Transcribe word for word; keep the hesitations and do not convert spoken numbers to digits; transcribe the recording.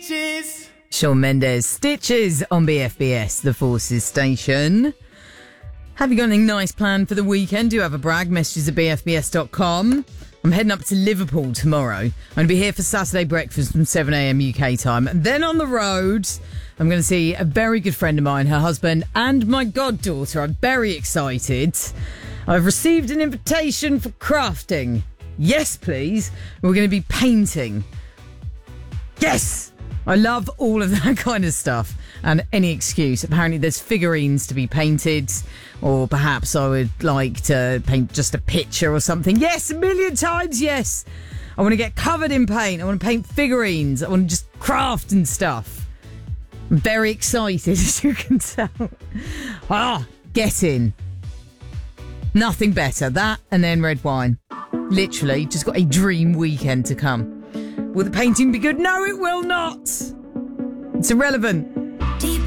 Stitches. Shawn Mendes, Stitches on B F B S, the Forces station. Have you got anything nice planned for the weekend? Do you have a brag? Messages at b f b s dot com. I'm heading up to Liverpool tomorrow. I'm going to be here for Saturday breakfast from seven a.m. U K time. And then on the road, I'm going to see a very good friend of mine, her husband, and my goddaughter. I'm very excited. I've received an invitation for crafting. Yes, please. We're going to be painting. Yes! I love all of that kind of stuff and any excuse. Apparently there's figurines to be painted, or perhaps I would like to paint just a picture or something. Yes, a million times yes. I want to get covered in paint. I want to paint figurines. I want to just craft and stuff. I'm very excited, as you can tell. Ah, get in. Nothing better. That and then red wine. Literally, just got a dream weekend to come. Will the painting be good? No, it will not. It's irrelevant. Deep